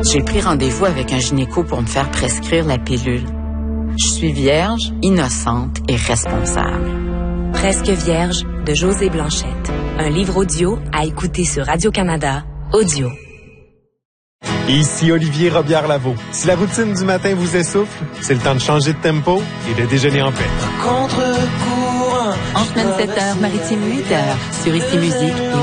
J'ai pris rendez-vous avec un gynéco pour me faire prescrire la pilule. Je suis vierge, innocente et responsable. Presque vierge de Josée Blanchette. Un livre audio à écouter sur Radio-Canada Audio. Ici Olivier Robillard-Lavaux. Si la routine du matin vous essouffle, c'est le temps de changer de tempo et de déjeuner en paix. En semaine 7h, Maritime 8h, sur Ici Musique et